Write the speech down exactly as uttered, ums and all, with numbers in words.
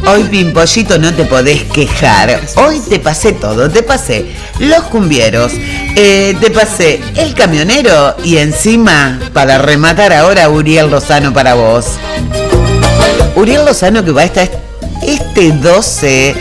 Hoy, Pimpollito, no te podés quejar. Hoy te pasé todo. Te pasé los cumbieros, eh, te pasé el camionero y encima, para rematar ahora, Uriel Lozano para vos. Uriel Lozano que va a estar este doce